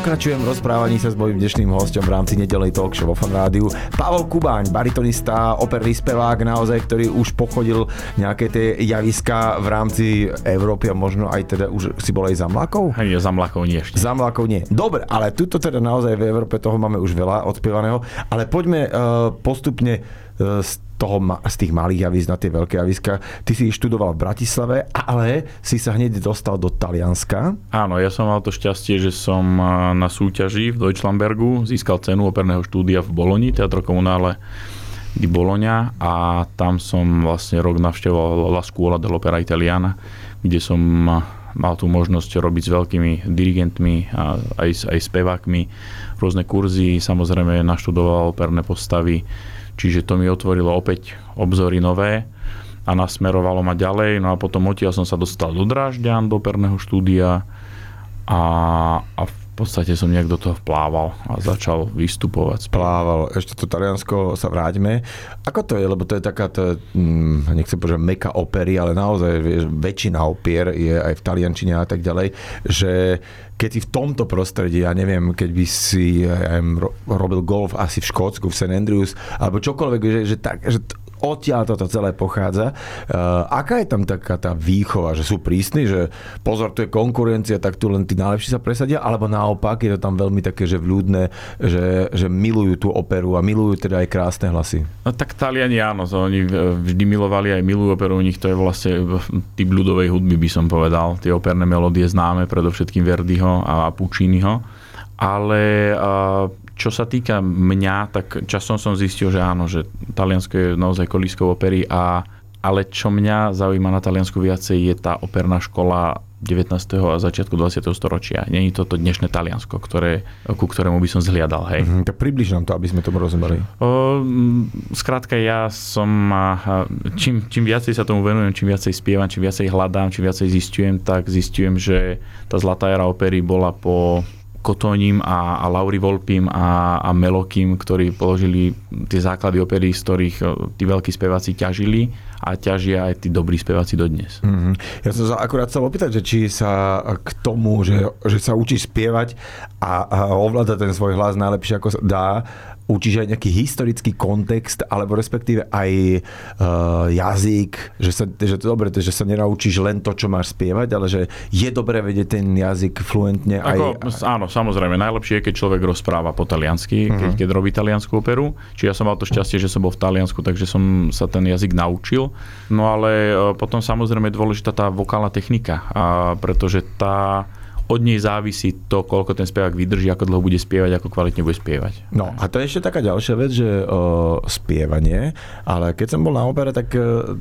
Pokračujem v rozprávaní sa s mojím dnešným hosťom v rámci nedelnej talk show vo Fan Rádiu. Pavol Kubáň, baritonista, operný spevák naozaj, ktorý už pochodil nejaké tie javiská v rámci Európy a možno aj teda už si bol aj za mlákov? Hej, za mlákov nie ešte. Za mlákov nie. Dobre, ale tuto teda naozaj v Európe toho máme už veľa odspievaného, ale poďme postupne z tých malých javísk na tie veľké javiska. Ty si študoval v Bratislave, ale si sa hneď dostal do Talianska. Áno, ja som mal to šťastie, že som na súťaži v Deutschlandbergu získal cenu operného štúdia v Bologni, Teatro Comunale di Bologna, a tam som vlastne rok navštevoval La Scuola dell'Opera Italiana, kde som mal tú možnosť robiť s veľkými dirigentmi a aj spevákmi rôzne kurzy, samozrejme naštudoval operné postavy. Čiže to mi otvorilo opäť obzory nové a nasmerovalo ma ďalej. No a potom odtiaľ som sa dostal do Drážďan, do operného štúdia a v podstate som nejak do toho vplával a začal vystupovať. Plával. Ešte to Taliansko sa vráťme. Ako to je? Lebo to je taká, nechcem povedať meka opery, ale naozaj väčšina opier je aj v taliančine a tak ďalej, že keď si v tomto prostredí, ja neviem, keď by si robil golf asi v Škótsku, v St. Andrews, alebo čokoľvek, že odtiaľ toto celé pochádza. Aká je tam taká tá výchova, že sú prísni, že pozor, tu je konkurencia, tak tu len tí najlepší sa presadia, alebo naopak je to tam veľmi také, že vľúdne, že milujú tú operu a milujú teda aj krásne hlasy? No tak Taliani áno, oni vždy milovali aj milujú operu, u nich to je vlastne typ ľudovej hudby, by som povedal. Tie operné melódie známe, predovšetkým Verdiho a Pucciniho, ale čo sa týka mňa, tak časom som zistil, že áno, že Taliansko je naozaj kolískou opery, ale čo mňa zaujíma na Taliansku viacej je tá operná škola 19. a začiatku 20. storočia. Nie je to dnešné Taliansko, ku ktorému by som zhliadal. Hej. Tak približ nám to, aby sme tomu rozumeli. Skrátka, ja som čím viacej sa tomu venujem, čím viacej spievam, čím viacej hľadám, čím viacej zistujem, že tá zlatá éra opery bola po Cotonim a Lauri Volpim a Melokim, ktorí položili tie základy opery, z ktorých tí veľkí speváci ťažili a ťažia aj tí dobrí speváci dodnes. Mm-hmm. Ja som sa akurát chcel opýtať, že či sa k tomu, že sa učíš spievať a ovláda ten svoj hlas najlepšie ako sa dá, učíš aj nejaký historický kontext, alebo respektíve aj jazyk, že to dobre, že sa nenaučíš len to, čo máš spievať, ale že je dobré vedieť ten jazyk fluentne. Áno, samozrejme. Najlepšie je, keď človek rozpráva po taliansky, keď robí taliansku operu. Čiže ja som mal to šťastie, že som bol v Taliansku, takže som sa ten jazyk naučil. No ale potom samozrejme je dôležitá tá vokálna technika, pretože od nej závisí to, koľko ten spevák vydrží, ako dlho bude spievať, ako kvalitne bude spievať. No a to je ešte taká ďalšia vec, že spievanie, ale keď som bol na opere, tak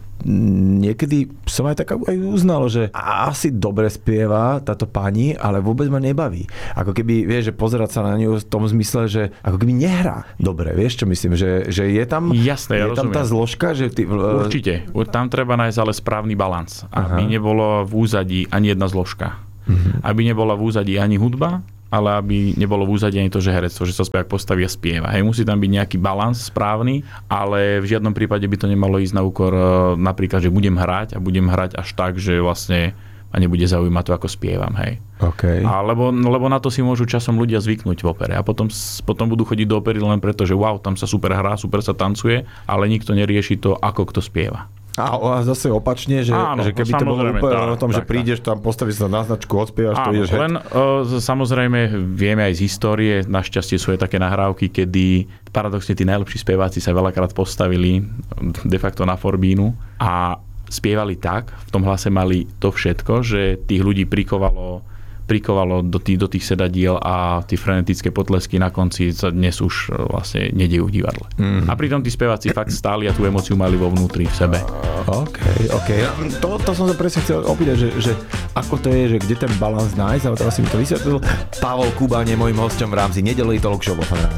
niekedy som aj tak aj uznal, že asi dobre spieva táto pani, ale vôbec ma nebaví. Ako keby, vieš, že pozerať sa na ňu v tom zmysle, že ako keby nehrá dobre, vieš čo myslím, že je tam, jasné, je tam tá zložka, že určite, tam treba nájsť ale správny balans, aby nebolo v úzadí ani jedna zložka. Aby nebola v úzadí ani hudba, ale aby nebolo v úzadí ani to, že herectvo, že sa spevák postaví a spieva. Hej, musí tam byť nejaký balans správny, ale v žiadnom prípade by to nemalo ísť na úkor napríklad, že budem hrať až tak, že vlastne ma nebude zaujímať to, ako spievam. Hej. Okay. Lebo na to si môžu časom ľudia zvyknúť v opere a potom budú chodiť do opery len preto, že wow, tam sa super hrá, super sa tancuje, ale nikto nerieši to, ako kto spieva. A zase opačne, že keby to bolo úplne o tom, že prídeš tam, postavíš sa na značku, odspievaš, to ideš len samozrejme vieme aj z histórie, našťastie sú aj také nahrávky, kedy paradoxne tí najlepší speváci sa veľakrát postavili de facto na forbínu a spievali tak, v tom hlase mali to všetko, že tých ľudí prikovalo do tých sedadiel a tie frenetické potlesky na konci sa dnes už vlastne nedejú v divadle. A pritom tí speváci fakt stáli a tú emóciu mali vo vnútri v sebe. OK. To som sa presne chcel opýtať, že ako to je, že kde ten balans nájsť, ale teraz si mi to vysvetlil. Pavol Kubáň je môjim hosťom v rámci nedelnej talk show vo Fan Rádiu.